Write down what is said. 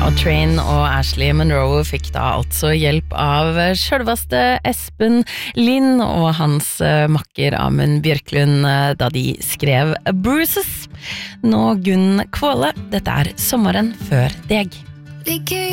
og Train og Ashley Monroe fikk da altså hjelp av selveste Espen Lind og hans makker Amund Bjørklund da de skrev Bruises. Nå Gunn Kvåle, dette Sommeren før deg.